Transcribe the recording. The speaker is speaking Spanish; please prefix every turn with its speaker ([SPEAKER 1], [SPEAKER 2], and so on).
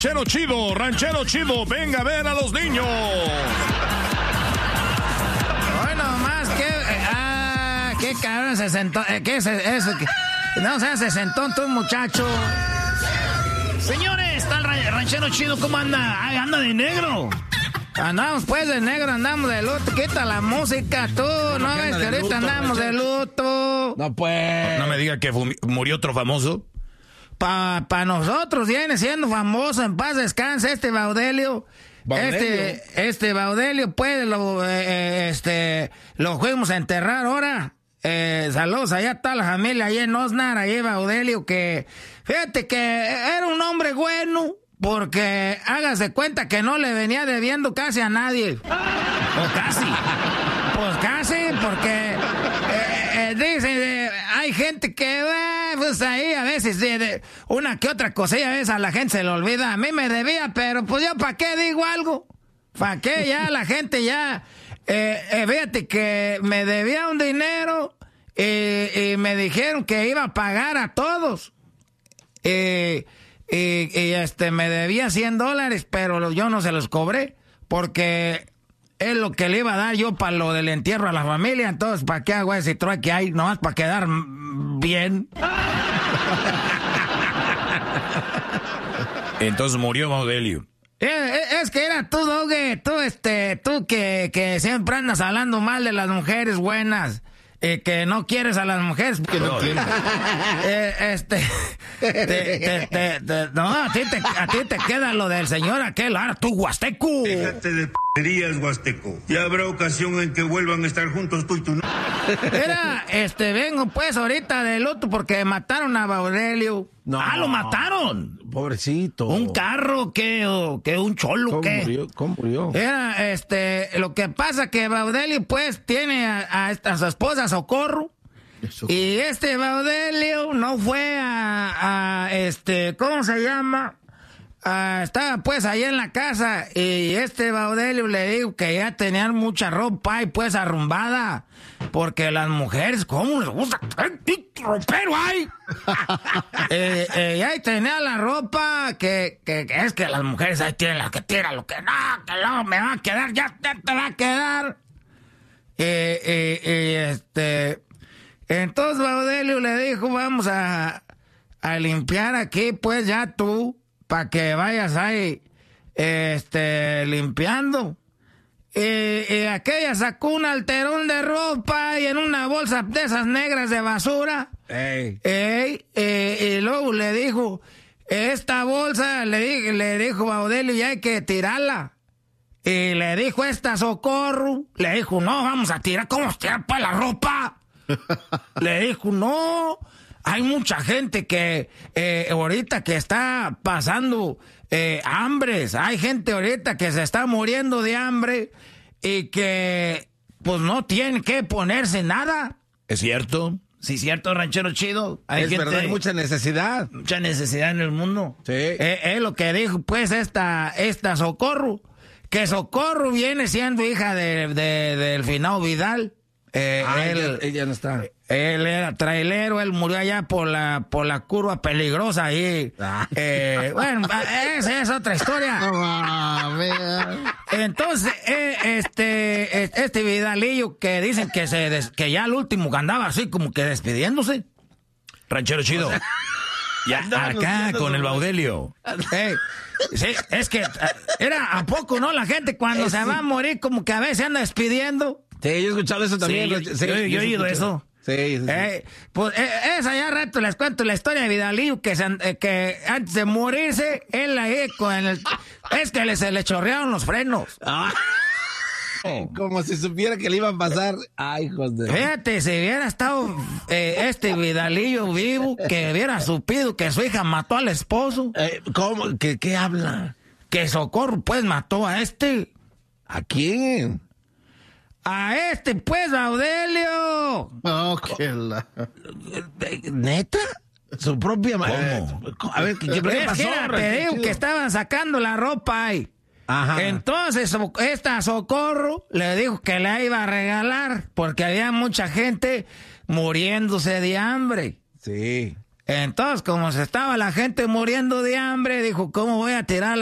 [SPEAKER 1] Ranchero chido, venga a ver a los niños.
[SPEAKER 2] Bueno, más qué cabrón se sentó, ¿qué es eso? No, o sea, se sentó tú, muchacho.
[SPEAKER 3] Señores, está el ranchero chido, ¿cómo anda? Ay, anda de negro.
[SPEAKER 2] Andamos pues de negro, andamos de luto. Quita la música, tú, ¿no ves que ahorita andamos de luto?
[SPEAKER 1] No, pues. No me diga que murió otro famoso.
[SPEAKER 2] Pa nosotros viene siendo famoso, en paz descanse este Baudelio. Este Baudelio, pues, lo fuimos a enterrar ahora. Saludos, allá está la familia, ahí en Osnar, ahí Baudelio, que fíjate que era un hombre bueno, porque hágase cuenta que no le venía debiendo casi a nadie. O casi. Pues casi, porque dicen, hay gente que pues ahí a veces una que otra cosilla, a veces a la gente se le olvida. A mí me debía, pero pues yo ¿para qué digo algo? ¿Para qué? Ya la gente ya... fíjate que me debía un dinero y me dijeron que iba a pagar a todos. Me debía $100, pero yo no se los cobré porque es lo que le iba a dar yo para lo del entierro a la familia. Entonces, ¿para qué hago ese trueque ahí? Nomás para quedar bien.
[SPEAKER 1] Entonces murió Baudelio.
[SPEAKER 2] Es que era tú, Doge, tú que siempre andas hablando mal de las mujeres buenas. Que no quieres a las mujeres. Que no quieres. No, a ti te queda lo del señor aquel, ahora tú, Huasteco.
[SPEAKER 4] Déjate de p***erías, Huasteco. Ya habrá ocasión en que vuelvan a estar juntos tú y tú.
[SPEAKER 2] Vengo pues ahorita de luto porque mataron a Baudelio.
[SPEAKER 3] No. Ah, lo mataron.
[SPEAKER 5] Pobrecito.
[SPEAKER 3] ¿Un carro qué? ¿O qué? ¿Un cholo qué?
[SPEAKER 5] ¿Cómo murió?
[SPEAKER 2] Era, lo que pasa que Baudelio pues tiene a su esposa Socorro. Eso. Y Baudelio no fue ¿cómo se llama? Estaba pues ahí en la casa y Baudelio le dijo que ya tenían mucha ropa y pues arrumbada. Porque las mujeres, ¿cómo les gusta? ¡Ropero hay! Y ahí tenía la ropa que es que las mujeres ahí tienen la que tira, lo que no me va a quedar, ya te va a quedar. Entonces Baudelio le dijo, vamos a limpiar aquí, pues ya tú, para que vayas ahí, limpiando. Y aquella sacó un alterón de ropa y en una bolsa de esas negras de basura. Y luego le dijo, esta bolsa, le dijo Baudelio, ya hay que tirarla. Y le dijo Socorro, le dijo, no, vamos a tirar, ¿cómo tirar para la ropa? Le dijo, no, hay mucha gente que ahorita que está pasando hambres, hay gente ahorita que se está muriendo de hambre y que pues no tiene que ponerse nada.
[SPEAKER 1] ¿Es cierto?
[SPEAKER 3] Sí, cierto, ranchero chido.
[SPEAKER 5] Es verdad, hay mucha necesidad.
[SPEAKER 3] Mucha necesidad en el mundo.
[SPEAKER 5] Sí.
[SPEAKER 2] Es lo que dijo pues esta Socorro, que Socorro viene siendo hija del finado Vidal.
[SPEAKER 5] Ella no está.
[SPEAKER 2] Él era trailero, él murió allá por la curva peligrosa ahí. Bueno, esa es otra historia. Entonces, Vidalillo que dicen que ya al último andaba así como que despidiéndose.
[SPEAKER 1] Ranchero chido. Ya acá con el Baudelio.
[SPEAKER 2] Sí, es que era a poco, ¿no? La gente cuando se va a morir como que a veces anda despidiendo.
[SPEAKER 5] Sí, yo he escuchado eso también.
[SPEAKER 3] Sí, yo he oído eso.
[SPEAKER 5] Sí.
[SPEAKER 2] Pues esa ya rato les cuento la historia de Vidalillo que antes de morirse, él ahí es que se le chorrearon los frenos.
[SPEAKER 5] Como si supiera que le iban a pasar. Ay, hijos de...
[SPEAKER 2] Fíjate, si hubiera estado Vidalillo vivo, que hubiera supido que su hija mató al esposo.
[SPEAKER 5] ¿Cómo? ¿Qué habla?
[SPEAKER 2] Que Socorro pues mató a
[SPEAKER 5] ¿A quién?
[SPEAKER 2] A pues, Baudelio.
[SPEAKER 5] ¿Neta? Su propia madre.
[SPEAKER 1] ¿Cómo?
[SPEAKER 5] A ver, ¿qué pasó?
[SPEAKER 2] Te digo que estaban sacando la ropa ahí.
[SPEAKER 5] Ajá.
[SPEAKER 2] Entonces, esta Socorro le dijo que la iba a regalar porque había mucha gente muriéndose de hambre.
[SPEAKER 5] Sí.
[SPEAKER 2] Entonces, como se estaba la gente muriendo de hambre, dijo, ¿cómo voy a tirar